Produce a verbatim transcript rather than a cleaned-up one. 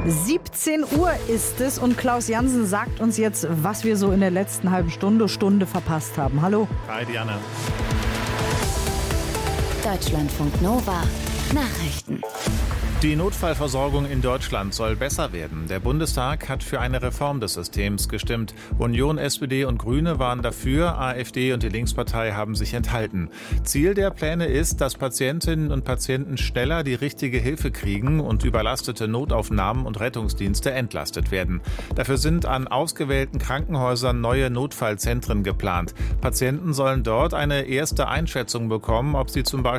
siebzehn Uhr ist es und Klaus Jansen sagt uns jetzt, was wir so in der letzten halben Stunde, Stunde verpasst haben. Hallo. Hi Diana. Deutschlandfunk Nova. Nachrichten. Die Notfallversorgung in Deutschland soll besser werden. Der Bundestag hat für eine Reform des Systems gestimmt. Union, S P D und Grüne waren dafür, AfD und die Linkspartei haben sich enthalten. Ziel der Pläne ist, dass Patientinnen und Patienten schneller die richtige Hilfe kriegen und überlastete Notaufnahmen und Rettungsdienste entlastet werden. Dafür sind an ausgewählten Krankenhäusern neue Notfallzentren geplant. Patienten sollen dort eine erste Einschätzung bekommen, ob sie zum Beispiel